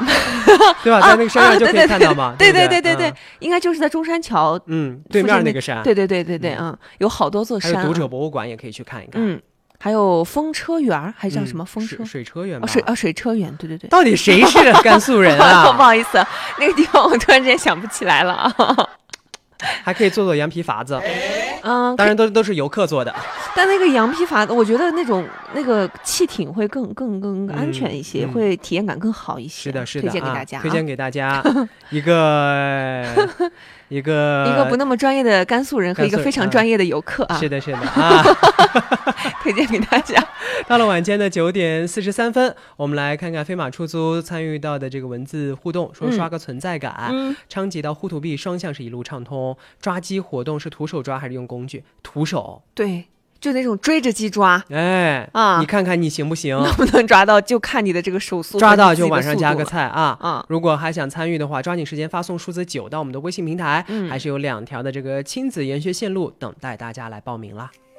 对吧？在那个山上就可以看到嘛。 对，应该就是在中山桥对面那个山。 对，有好多座山。 还有读者博物馆也可以去看一看。 还有风车园，还叫什么风车？ 水车园吧。 水车园，对。 到底谁是甘肃人啊？ 不好意思，那个地方我突然之间想不起来了啊。 还可以做羊皮筏子，当然都是游客做的。 但那个羊皮筏子，我觉得那个汽艇会更安全一些，会体验感更好一些。 是的， 推荐给大家。 推荐给大家一个不那么专业的甘肃人和一个非常专业的游客啊。 是的啊， 推荐给大家。 到了晚间的9点43分，我们来看看飞马出租参与到的这个文字互动，说刷个存在感。昌吉到呼图壁双向是一路畅通，抓鸡活动是徒手抓还是用工具？徒手。 对，就那种追着鸡抓。 你看看你行不行？ 能不能抓到就看你的这个手速， 抓到就晚上加个菜啊。如果还想参与的话，抓紧时间发送数字9到我们的微信平台，还是有2条的这个亲子研学线路等待大家来报名啦。